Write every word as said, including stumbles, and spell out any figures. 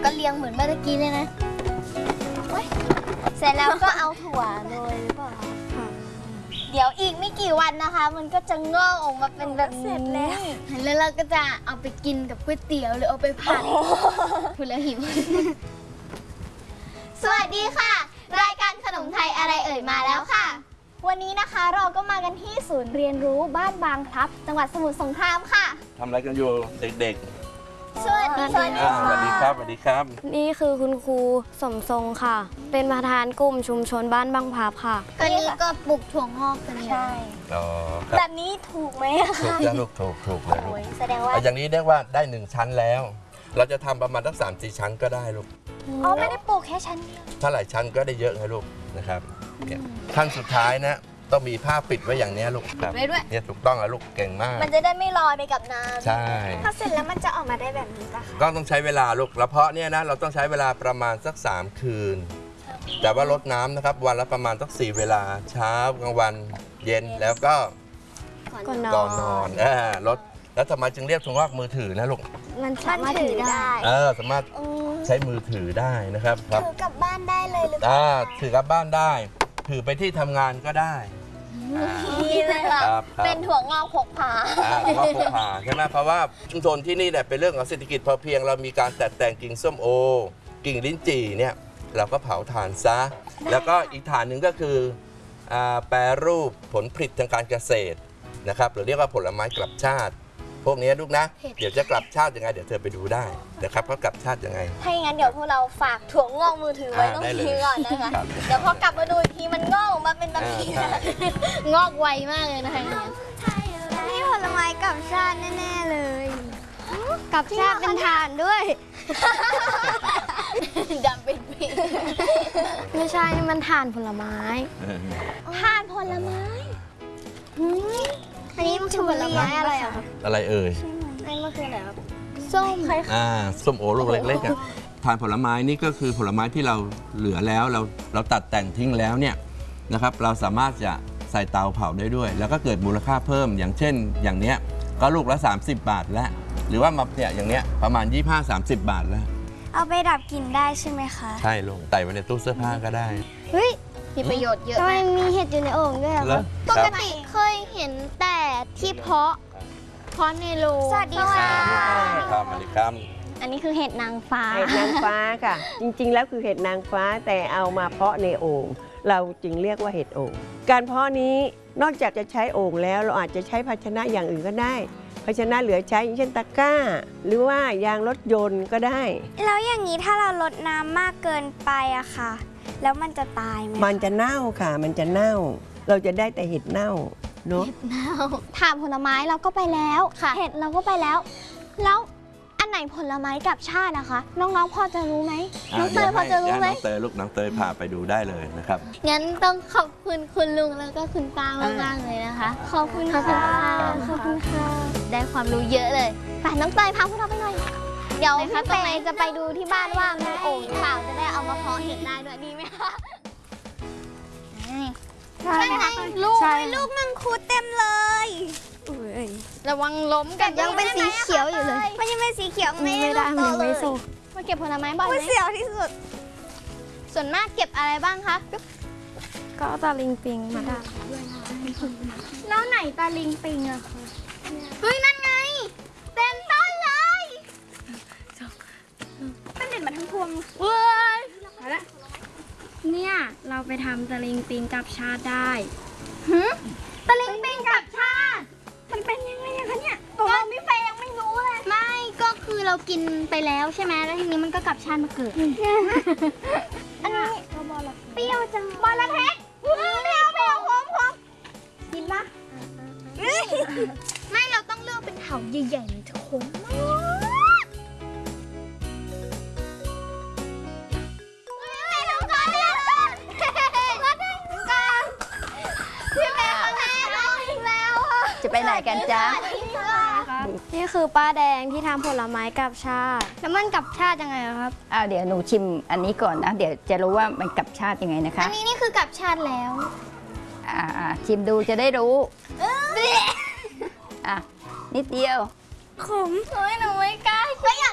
ก็เรียงเหมือนเมื่อกี้เลยนะเสร็จแล้วก็เอาถั่วโรยหรือเปล่าเดี๋ยวอีกไม่กี่วันนะคะ มันก็จะงอกออกมาเป็นแบบเสร็จแล้วแล้วเราก็จะเอาไปกินกับก๋วยเตี๋ยวหรือเอาไปผัดคุณละหิวสวัสดีค่ะรายการขนมไทยอะไรเอ่ยมาแล้วค่ะวันนี้นะคะเราก็มากันที่ศูนย์เรียนรู้บ้านบางพลับจังหวัดสมุทรสงครามค่ะทำอะไรกันอยู่เด็กๆสวัสดีสวัสดีสวัสดีครับสวัสดีครับนี่คือคุณครูสมทรงค่ะ เป็นประธานกลุ่มชุมชนบ้านบางพลับค่ะก็นี่ก็ปลูกถั่วงอกกันใช่แบบนี้ถูกไหมถูกแล้วลูกถูกถูกเลยลูกแสดงว่าอย่างนี้เรียกว่าได้หนึ่งชั้นแล้วเราจะทำประมาณตั้งสามสี่ชั้นก็ได้ลูกอ๋อไม่ได้ปลูกแค่ชั้นเดียวถ้าหลายชั้นก็ได้เยอะไงลูกนะครับเนี่ยขั้นสุดท้ายนะต้องมีผ้าปิดไว้อย่างนี้ลูกปิดไว้ด้วยเนี่ยถูกต้องอะลูกเก่งมากมันจะได้ไม่ลอยไปกับน้ำใช่ถ้าเสร็จแล้วมันจะออกมาได้แบบนี้ป่ะก็ต้องใช้เวลาลูกแล้วเพราะเนี่ยนะเราต้องใช้เวลาประมาณสักสามคืนแต่ว่าลดน้ำนะครับวันละประมาณสักสี่เวลาเช้ากลางวันเย็นแล้วก็ก่อนนอนเออลดแล้วทำไมจึงเรียกถั่วงอกมือถือนะลูกมันสามารถถือได้เออสามารถใช้มือถือได้นะครับถือกลับบ้านได้เลยหรือเปล่าถือกลับบ้านได้ถือไปที่ทำงานก็ได้ดีเลยค่ะเป็นถั่วงอกพกพาถั่วงอกพกพาใช่ไหมเพราะว่าชุมชนที่นี่เนี่ยเป็นเรื่องของเศรษฐกิจพอเพียงเรามีการตัดแต่งกิ่งส้มโอกิ่งลิ้นจี่เนี่ยเราก็เผาถ่านซะแล้วก็อีกฐานหนึ่งก็คือแปรรูปผลผลิตทางการเกษตรนะครับหรือเรียกว่าผลไม้กลับชาติพวกนี้ลูกนะเดี๋ยวจะกลับชาติยังไงเดี๋ยวเธอไปดูได้นะครับเขากลับชาติยังไงถ้าอย่างนั้นเดี๋ยวพวกเราฝากถั่วงอกมือถือไว้ตรงนี้ก่อนนะคะเดี๋ยวพอกลับมาดูอีกทีมันงอกออกมาเป็นแบบนี้งอกไวมากเลยนะคะนี่ผลไม้กลับชาติแน่ๆเลยกลับชาติเป็นถ่านด้วยดำเป็นปีไม่ใช่นี่มันถ่านผลไม้ถ่านผลไม้อันนี้มันคือผลไม้อะไรอ่ะอะไรเอ่ยอันนี้มันคืออะไรครับส้มอ่าส้มโอลูกเล็กๆอ่ะทานผลไม้นี่ก็คือผลไม้ที่เราเหลือแล้วเราเราตัดแต่งทิ้งแล้วเนี่ยนะครับเราสามารถจะใส่เตาเผาได้ด้วยแล้วก็เกิดมูลค่าเพิ่มอย่างเช่นอย่างเนี้ยก็ลูกละสามสิบบาทแล้วหรือว่ามาเนี่ยอย่างเนี้ยประมาณยี่สิบห้า สามสิบบาทแล้วเอาไปดับกลิ่นได้ใช่ไหมคะใช่ลูกใส่ไว้ในตู้เสื้อผ้าก็ได้เฮ้ยมีประโยชน์เยอะทำไมมีเห็ดอยู่ในโอ่งด้วยครับปกติเคยเห็นแต่ที่เพาะเพาะในโรงสวัสดีค่ะครับสวัสดีครับอันนี้คือเห็ดนางฟ้าเห็ดนางฟ้าค่ะ จริงๆแล้วคือเห็ดนางฟ้าแต่เอามาเพาะในโอ่งเราจึงเรียกว่าเห็ดโอ่งการเพาะนี้นอกจากจะใช้โอ่งแล้วเราอาจจะใช้ภาชนะอย่างอื่นก็ได้ภาชนะเหลือใช้เช่นตะกร้าหรือว่ายางรถยนต์ก็ได้แล้วอย่างนี้ถ้าเราลดน้ำมากเกินไปอะค่ะแล้วมันจะตายไหมมันจะเน่าค่ะมันจะเน่าเราจะได้แต่เห็ดเน่าเนาะเห็ดเน่าถามผลไม้เราก็ไปแล้วเห็ดเราก็ไปแล้วแล้วอันไหนผลไม้กับชาตินะคะน้องๆพอจะรู้ไหมน้องเตยพอจะรู้ไหมน้องเตยลูกน้องเตยพาไปดูได้เลยนะครับงั้นต้องขอบคุณคุณลุงแล้วก็คุณป้ามากๆเลยนะคะขอบคุณค่ะขอบคุณค่ะได้ความรู้เยอะเลยไปน้องเตยพาพวกเราไปหน่อยเดี๋ยวพี่เตยจะไปดูที่บ้านว่ามีโอ่งหรือเปล่าจะได้เอามาเพาะเห็ดได้ด้วยดีไหมคะใช่ไหมคะลูกลูกมังคุดเต็มเลยระวังล้มกันยังเป็นสีเขียวอยู่เลยมันยังเป็นสีเขียวไม่ได้มันยังไม่สุกมาเก็บผลไม้บ่อยไหมเสียวที่สุดส่วนมากเก็บอะไรบ้างคะก็ตาลิงปิงมาได้แล้วไหนตาลิงปิงอะคะเฮ้ยนั่นไงเต็มต้นเลยเป็นเด่นมาทั้งพวงเว้ยเนี่ยเราไปทำตะลิงปิงกับชาติได้หืมตะลิงปิงกับชาติมันเป็นยังไงคะเนี่ยตัวพี่เฟยยังไม่รู้เลยไม่ก็คือเรากินไปแล้วใช่ไหมแล้วทีนี้มันก็กลับชาติมาเกิดอันนี้เปรี้ยวจังบอลละเทคเปรี้ยวเปรี้ยวหอมหอมกินปะไม่เราต้องเลือกเป็นเถาใหญ่ๆเลยทุกคนจะไปไหนกันจ๊ะนี่คือป้าแดงที่ทำผลไม้กับชาติแล้วมันกับชาติยังไงครับอ่าเดี๋ยวหนูชิมอันนี้ก่อนนะเดี๋ยวจะรู้ว่ามันกับชาติยังไงนะคะอันนี้นี่คือกับชาติแล้วอ่าชิมดูจะได้รู้อ่ะนิดเดียวขมเฮ้ยหนูไม่กล้าไม่อยาก